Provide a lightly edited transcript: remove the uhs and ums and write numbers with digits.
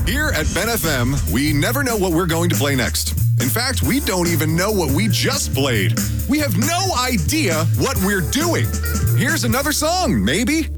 Here at Ben FM, we never know what we're going to play next. In fact, we don't even know what we just played. We have no idea what we're doing. Here's another song, maybe.